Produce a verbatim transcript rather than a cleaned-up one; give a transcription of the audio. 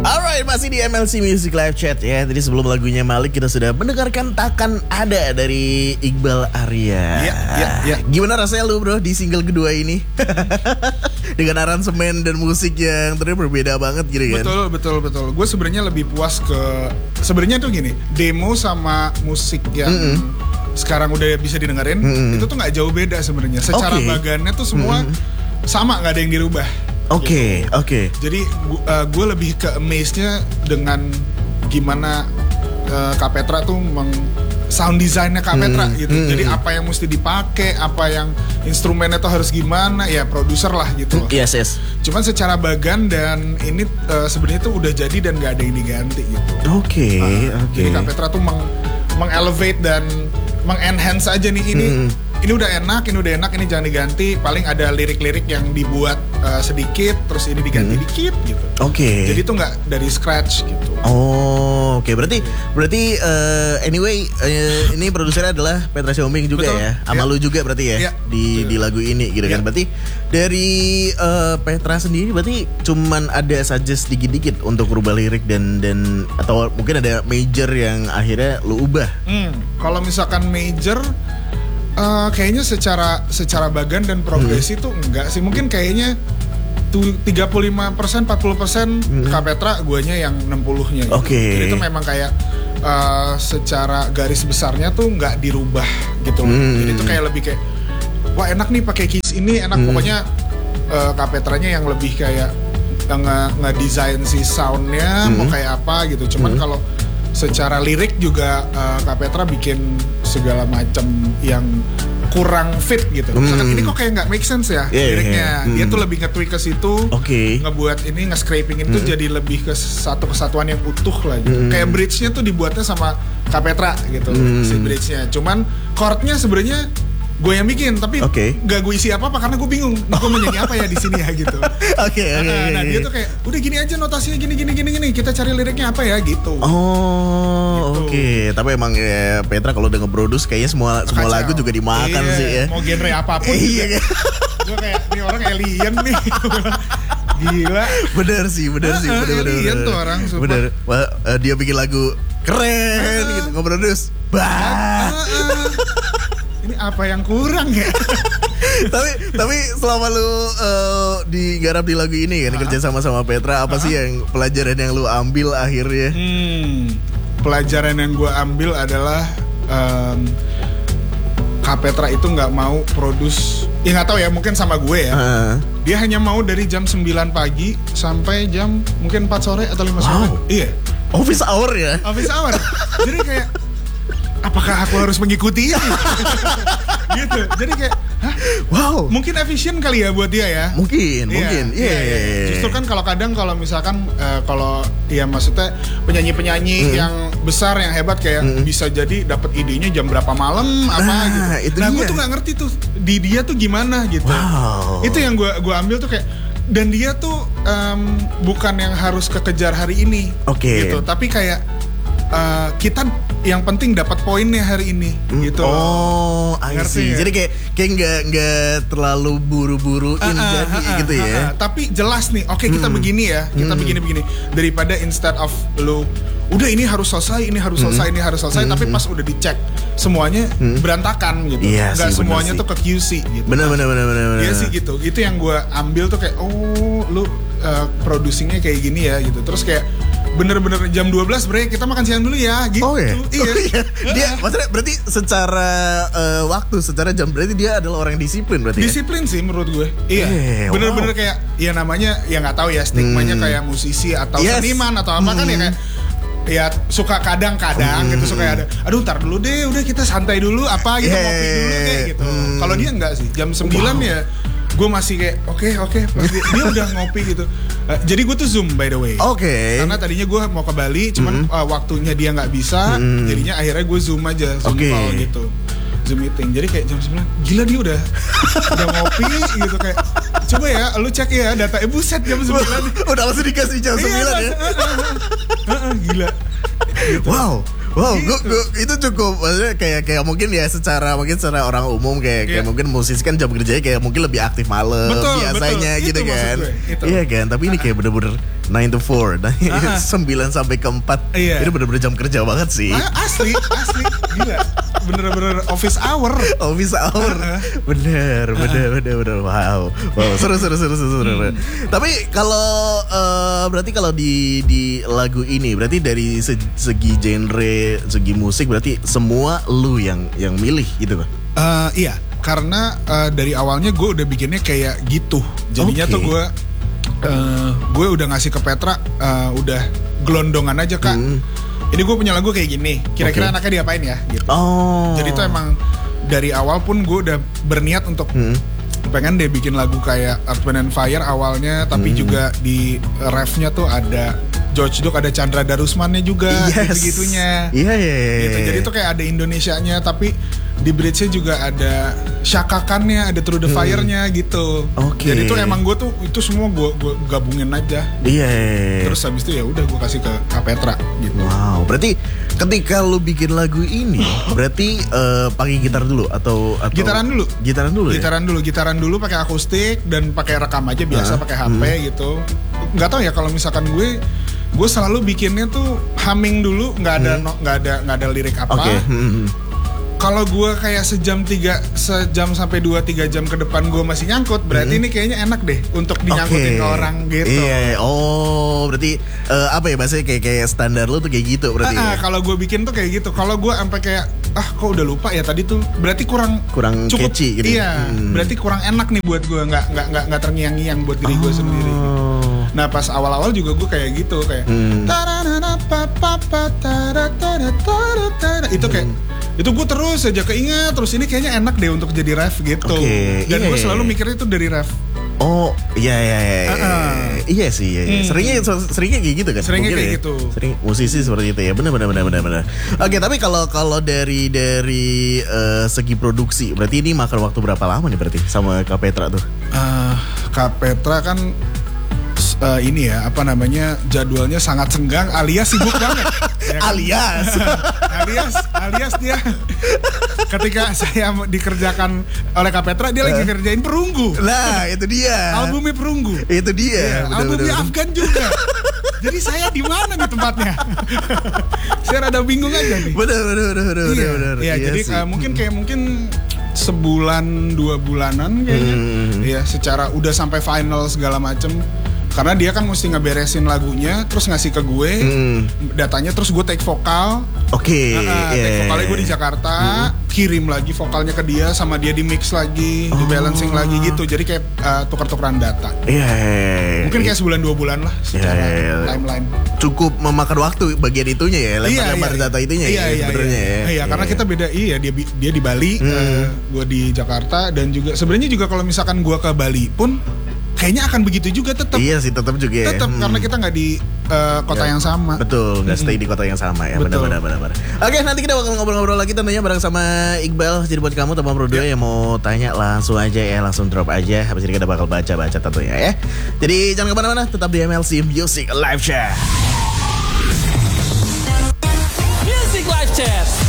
Alright, masih di M L C Music Live Chat ya. Tadi sebelum lagunya Malik kita sudah mendengarkan Takkan Ada dari Iqbal Arya. Iya, iya, iya. Gimana rasanya lu bro di single kedua ini? Dengan aransemen dan musik yang ternyata berbeda banget gitu kan? Betul, betul, betul. Gue sebenarnya lebih puas ke sebenarnya tuh gini, demo sama musik yang mm-hmm. sekarang udah bisa didengerin, mm-hmm. itu tuh nggak jauh beda sebenarnya. Secara okay. bagannya tuh semua mm-hmm. sama, nggak ada yang dirubah. Oke, okay, gitu. oke. Okay. Jadi uh, gue lebih ke amaze-nya dengan gimana uh, Kak Petra tuh meng sound design-nya Kak hmm, Petra gitu. Hmm. Jadi apa yang mesti dipakai, apa yang instrumennya tuh harus gimana, ya produser lah gitu. Yes, yes. Cuman secara bagan dan ini uh, sebenarnya tuh udah jadi dan gak ada yang diganti gitu. Oke, okay, uh, oke. Okay. Jadi Kak Petra tuh meng mengelevate dan mengenhance aja nih ini. Hmm. Ini udah enak, ini udah enak, ini jangan diganti. Paling ada lirik-lirik yang dibuat uh, sedikit, terus ini diganti hmm. dikit gitu. Oke. Okay. Jadi itu nggak dari scratch gitu. Oh, oke. Okay. Berarti, berarti uh, anyway, uh, ini produsernya adalah Petra Sihombing juga. Betul. Ya. Sama ya. Lu juga berarti ya, ya. Di ya. di lagu ini gitu ya. Kan. Berarti dari uh, Petra sendiri, berarti cuman ada suggest dikit-dikit untuk rubah lirik dan dan atau mungkin ada major yang akhirnya lu ubah. Hmm. Kalau misalkan major. Uh, kayaknya secara secara bagan dan progresi hmm. tuh enggak sih, mungkin kayaknya tuh tiga puluh lima persen empat puluh persen hmm. Kak Petra, guanya yang enam puluh-nya gitu. Okay. Jadi itu memang kayak uh, secara garis besarnya tuh nggak dirubah gitu loh. Hmm. Jadi itu kayak lebih kayak wah enak nih pakai keys ini enak hmm. pokoknya uh, Kak Petranya yang lebih kayak nge- ngedesain si soundnya hmm. mau kayak apa gitu. Cuman hmm. kalau secara lirik juga uh, Kak Petra bikin segala macam yang kurang fit gitu. Misalkan hmm. ini kok kayak nggak make sense ya yeah, liriknya. Yeah. Hmm. Dia tuh lebih nge-tweak ke situ, okay. ngebuat ini nge-scraping itu hmm. jadi lebih ke satu kesatuan yang utuh lah gitu. Hmm. Kayak bridge-nya tuh dibuatnya sama Kak Petra gitu, hmm. si bridge-nya. Cuman chord-nya sebenarnya gue yang bikin, tapi okay. gak gue isi apa-apa karena gue bingung gue mau nyanyi apa ya di sini ya gitu. Oke okay, oke. Okay, nah okay. dia tuh kayak udah gini aja notasinya gini gini gini gini kita cari liriknya apa ya gitu. Oh gitu. Oke. Okay. Tapi emang ya, Petra kalau udah nge-produce kayaknya semua Kacau. semua lagu juga dimakan iya, sih ya. Mau genre apapun. Iya. Gue kayak ini orang alien nih. Gila. Bener sih, bener sih, bener bener. Alien tuh orang. Sumpah. Bener. Wah, uh, dia bikin lagu keren uh, gitu nge-produce. Bah. Uh, uh. Ini apa yang kurang ya? tapi tapi selama lu uh, digarap di lagu ini kan, uh-huh. kerja sama sama Petra, apa uh-huh. sih yang pelajaran yang lu ambil akhirnya? Hmm, pelajaran yang gue ambil adalah um, Kak Petra itu nggak mau produce, ya nggak tahu ya, mungkin sama gue ya. Uh-huh. Dia hanya mau dari jam sembilan pagi sampai jam mungkin empat sore atau lima sore. Wow. Iya. Office hour ya? Office hour. Jadi kayak apakah aku harus mengikuti gitu. Jadi kayak hah? Wow, mungkin efisien kali ya buat dia ya. Mungkin, yeah, mungkin. Iya. Yeah. Yeah, yeah. Justru kan kalau kadang kalau misalkan uh, kalau ya maksudnya penyanyi-penyanyi mm. yang besar yang hebat kayak mm. bisa jadi dapat idenya jam berapa malam apa nah, gitu. Nah, gue tuh nggak ngerti tuh di dia tuh gimana gitu. Wow. Itu yang gue gue ambil tuh kayak, dan dia tuh um, bukan yang harus kekejar hari ini. Oke. Okay. Gitu, tapi kayak Uh, kita yang penting dapat poinnya hari ini hmm. gitu. Oh, I see. Jadi kayak kayak nggak nggak terlalu buru-buruin uh, uh, jadi uh, uh, gitu ya. Uh, uh. Tapi jelas nih, oke okay, kita hmm. begini ya, kita hmm. begini-begini daripada instead of lu udah ini harus selesai, ini harus selesai, hmm. ini harus selesai, hmm. tapi pas udah dicek semuanya hmm. berantakan gitu. Iya nggak sih, semuanya sih. tuh ke Q C gitu. Benar benar benar benar. Iya sih gitu. Itu yang gue ambil tuh kayak oh lu uh, producingnya kayak gini ya gitu. Terus kayak bener-bener jam dua belas break, kita makan siang dulu ya gitu. Oh iya. Iya. Oh, iya. Dia maksudnya berarti secara uh, waktu, secara jam berarti dia adalah orang yang disiplin berarti. Disiplin ya? sih menurut gue. Iya. Eh, bener-bener wow. kayak ya namanya ya nggak tahu ya stigmanya hmm. kayak musisi atau yes. seniman atau apa hmm. kan ya kayak ya suka kadang-kadang hmm. gitu suka ada aduh ntar dulu deh udah kita santai dulu apa gitu yeah. ngopi dulu kayak gitu. Hmm. Kalau dia enggak sih jam sembilan wow. ya gue masih kayak oke okay, oke okay. dia, dia udah ngopi gitu. Uh, jadi gue tuh Zoom by the way. Oke. Okay. Karena tadinya gue mau ke Bali, cuman mm-hmm. uh, waktunya dia nggak bisa, mm-hmm. jadinya akhirnya gue Zoom aja, Zoom okay. call gitu, Zoom meeting. Jadi kayak jam sembilan, gila dia udah udah ngopi gitu kayak. Coba ya, lu cek ya data, eh buset jam sembilan. Udah langsung dikasih jam sembilan ya. Uh, uh, uh, gila. Gitu. Wow. Wow, gitu. gua, gua, itu cukup maksudnya kayak kayak mungkin ya secara mungkin secara orang umum kayak yeah. kayak mungkin musisi kan jam kerjanya kayak mungkin lebih aktif malam betul, biasanya betul. gitu itu kan. Iya kan? Tapi ini kayak bener-bener nine to four, nah, uh-huh. sembilan sampai ke empat. Iya. Ini bener-bener jam kerja banget sih. Nah, asli, asli, gila. Bener-bener office hour. Office hour. Uh-huh. Bener, bener, uh-huh. bener, bener. Wow, wow, seru, seru, seru, seru. seru. Hmm. Tapi kalau uh, berarti kalau di di lagu ini, berarti dari segi genre, segi musik, berarti semua lu yang yang milih gitu kan? Uh, iya, karena uh, dari awalnya gue udah bikinnya kayak gitu. Jadinya okay. tuh gue Uh, gue udah ngasih ke Petra, uh, udah gelondongan aja kak. Hmm. Ini gue punya lagu kayak gini. Kira-kira okay. anaknya diapain ya? Gitu. Oh. Jadi itu emang dari awal pun gue udah berniat untuk hmm. pengen deh bikin lagu kayak Earth, Wind and Fire awalnya, tapi hmm. juga di refnya tuh ada George Duke, ada Chandra Darusmannya juga, yes. gitu-gitunya. Iya yeah, iya. Yeah, yeah, gitu. Jadi tuh kayak ada Indonesianya, tapi di bridge-nya juga ada Shakakannya, ada Through the Fire-nya hmm. gitu. Oke. Okay. Jadi tuh emang gue tuh itu semua gue gue gabungin aja. Iya. Yeah. Terus habis itu ya udah gue kasih ke Kak Petra gitu. Wow. Berarti ketika lu bikin lagu ini, berarti uh, pakai gitar dulu atau, atau gitaran dulu. Gitaran dulu. Gitaran ya? dulu, gitaran dulu pakai akustik dan pakai rekam aja biasa, uh, pakai H P hmm. gitu. Nggak tahu ya kalau misalkan gue gue selalu bikinnya tuh humming dulu, nggak ada hmm. nggak ada nggak ada lirik apa. Okay. Hmm. Kalau gue kayak sejam tiga sejam sampai dua tiga jam ke depan gue masih nyangkut, berarti hmm. ini kayaknya enak deh untuk dinyangkutin okay. ke orang gitu. Iya, oh berarti uh, apa ya bahasanya kayak kayak standar lu tuh kayak gitu berarti. Ah, ya? Kalau gue bikin tuh kayak gitu. Kalau gue sampai kayak ah kok udah lupa ya tadi tuh, berarti kurang kurang cukup, catchy gitu. Iya, hmm. berarti kurang enak nih buat gue, nggak nggak nggak nggak terngiang-ngiang buat diri oh. gue sendiri. Nah pas awal-awal juga gue kayak gitu kayak hmm. itu kayak itu gue terus aja keinget terus, ini kayaknya enak deh untuk jadi ref gitu. Okay, dan iya, gue selalu mikirnya itu dari ref. Oh iya iya iya uh-uh. iya sih iya, iya. Hmm. seringnya seringnya kayak gitu kan, seringnya kayak ya. gitu sering musisi seperti itu ya, benar benar benar benar benar. Oke, tapi kalau kalau dari dari uh, segi produksi berarti ini makan waktu berapa lama nih berarti sama Kak Petra tuh? Uh, Kak Petra kan Uh, ini ya apa namanya jadwalnya sangat senggang alias sibuk banget ya kan? alias alias alias dia ketika saya dikerjakan oleh Kak Petra dia uh. lagi kerjain Perunggu. Nah itu dia albumnya Perunggu itu dia ya, bener, albumnya bener, Afgan juga. Jadi saya di mana nih tempatnya? Saya rada bingung aja nih. Bener bener bener bener iya, bener. Iya, iya jadi uh, mungkin kayak mungkin sebulan dua bulanan kayaknya hmm. ya secara udah sampai final segala macem. Karena dia kan mesti ngeberesin lagunya, terus ngasih ke gue hmm. datanya, terus gue take vokal. Oke. Okay, nah, yeah. Take vokalnya gue di Jakarta, hmm. kirim lagi vokalnya ke dia, sama dia di mix lagi, oh. di balancing lagi gitu. Jadi kayak uh, tukar-tukaran data. Iya. Yeah, yeah. Mungkin kayak sebulan dua bulan lah secara yeah, yeah, yeah. timeline. Cukup memakan waktu bagian itunya ya, lempar-lempar yeah, yeah, data itunya iya, ya iya, sebenarnya iya. ya. Iya, yeah, karena kita beda. Iya, dia dia di Bali, hmm. uh, gue di Jakarta, dan juga sebenarnya juga kalau misalkan gue ke Bali pun kayaknya akan begitu juga tetap. Iya sih, tetap juga ya. Tetap hmm. karena kita nggak di uh, kota ya, yang sama. Betul, nggak stay hmm. di kota yang sama ya. Benar-benar benar. Oke, nanti kita bakal ngobrol-ngobrol lagi tentunya bareng sama Iqbal. Jadi buat kamu teman Pro dua ya. yang mau tanya langsung aja ya, langsung drop aja. Habis ini kita bakal baca-baca tentunya ya. Jadi jangan kemana-mana, tetap di M L C Music Live Chat. Music Live Chat.